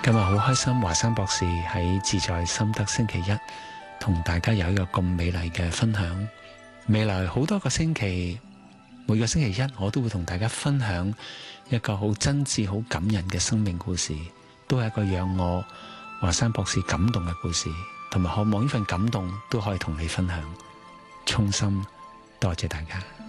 今日好開心，華山博士喺自在心得星期一同大家有一個咁美麗嘅分享。未來好多個星期，每個星期一我都會同大家分享一個好真摯、好感人嘅生命故事，都係一個讓我華山博士感動嘅故事，同埋渴望呢份感動都可以同你分享。衷心多謝大家。